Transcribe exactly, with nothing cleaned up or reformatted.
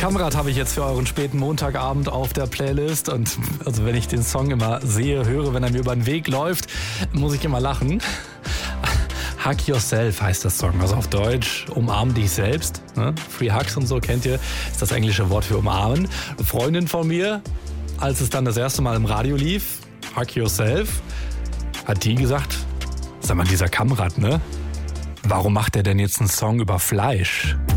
Kamrat habe ich jetzt für euren späten Montagabend auf der Playlist. Und also wenn ich den Song immer sehe, höre, wenn er mir über den Weg läuft, muss ich immer lachen. Hug Yourself heißt das Song, also auf Deutsch umarm dich selbst. Ne? Free Hugs und so kennt ihr, ist das englische Wort für umarmen. Eine Freundin von mir, als es dann das erste Mal im Radio lief, Hug Yourself, hat die gesagt, sag mal, dieser Kamrat, ne? Warum macht er denn jetzt einen Song über Fleisch?